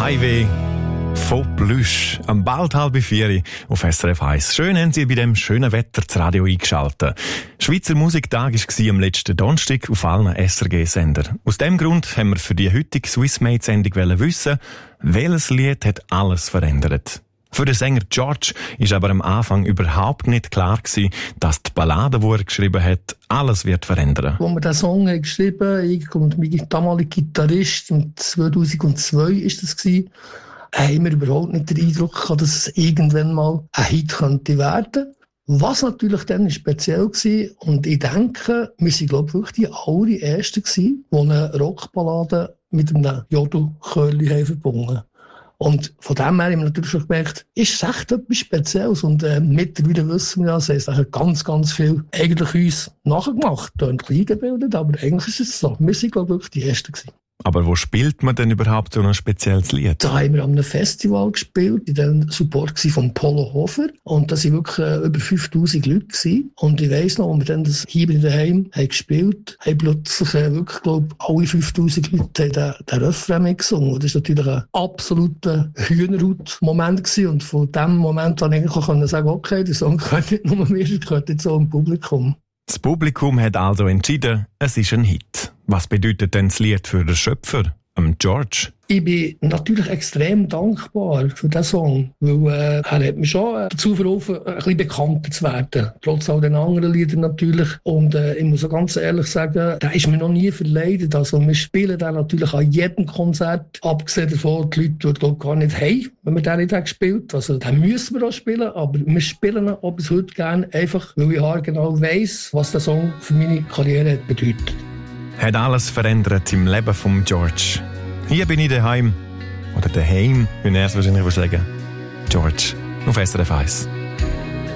Highway von Plüsch. Am bald 3:30 auf SRF 1. Schön haben Sie bei dem schönen Wetter das Radio eingeschaltet. Schweizer Musiktag war am letzten Donnerstag auf allen SRG-Sendern. Aus dem Grund haben wir für die heutige Swissmade-Sendung wissen, welches Lied hat alles verändert. Für den Sänger George ist aber am Anfang überhaupt nicht klar gewesen, dass die Ballade, die er geschrieben hat, alles wird verändern. Als wir diesen Song geschrieben haben, ich und mein damaliger Gitarrist, im 2002 war das, haben wir überhaupt nicht den Eindruck gehabt, dass es irgendwann mal ein Hit könnte werden. Was natürlich dann speziell war, und ich denke, wir waren, glaube ich, wirklich die allerersten gewesen, die eine Rockballade mit einem Jodelchörli verbunden haben. Und von dem her haben wir natürlich schon gemerkt, ist es echt etwas Spezielles. Und mittlerweile wissen wir ja, es haben ganz, ganz viel eigentlich uns nachgemacht, ein bisschen eingebildet, aber eigentlich ist es so. Wir waren, glaube ich, wirklich die Ersten gewesen. Aber wo spielt man denn überhaupt so ein spezielles Lied? Da haben wir an einem Festival gespielt, in dem Support von Polo Hofer. Und da waren wirklich über 5000 Leute gewesen. Und ich weiss noch, als wir dann das hier daheim haben gespielt, haben plötzlich wirklich, glaube ich, alle 5000 Leute den Refrain mitgesungen. Und das war natürlich ein absoluter Hühnerhaut-Moment gewesen. Und von dem Moment an eigentlich auch sagen, okay, der Song gehört nicht nur mir, er gehört jetzt auch im Publikum. Das Publikum hat also entschieden, es ist ein Hit. Was bedeutet denn das Lied für den Schöpfer, George? Ich bin natürlich extrem dankbar für diesen Song, weil er hat mich schon dazu verholfen, ein bisschen bekannter zu werden. Trotz all den anderen Liedern natürlich. Und ich muss auch ganz ehrlich sagen, der ist mir noch nie verleidet. Also wir spielen den natürlich an jedem Konzert, abgesehen davon, die Leute dort gar nicht haben, wenn wir den nicht haben gespielt. Also den müssen wir auch spielen, aber wir spielen ihn auch bis heute gerne, einfach weil ich genau weiss, was der Song für meine Karriere hat bedeutet. Hat alles verändert im Leben von George. Hier bin ich daheim. Oder daheim, wie er es wahrscheinlich sagen. George auf SRF 1.